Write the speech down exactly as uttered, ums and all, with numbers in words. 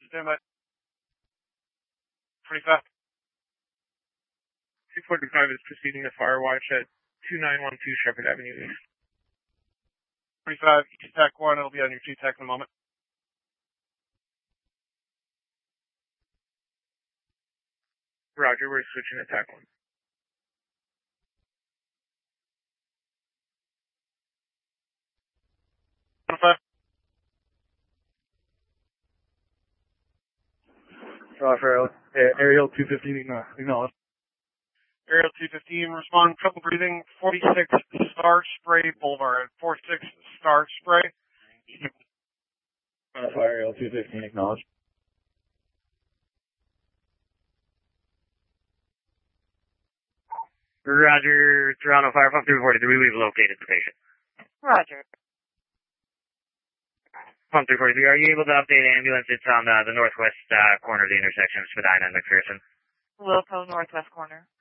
Stand by. twenty-five. two forty-five is proceeding to fire watch at two nine one two Shepherd Avenue East. twenty-five, East Tech one, it'll be on your G Tech in a moment. Roger, we're switching to Tech one. twenty-five. Roger, Aerial two fifteen, acknowledge. Aerial two fifteen, respond, trouble breathing, forty-six Star Spray Boulevard, forty-six Star Spray. Aerial two fifteen, acknowledge. Roger, Toronto Fire Pump three forty-three, we've located the patient. Roger. Pump three forty-three, are you able to update ambulance? It's on uh, the northwest uh, corner of the intersection of Spadina and McPherson. Wilco, northwest corner.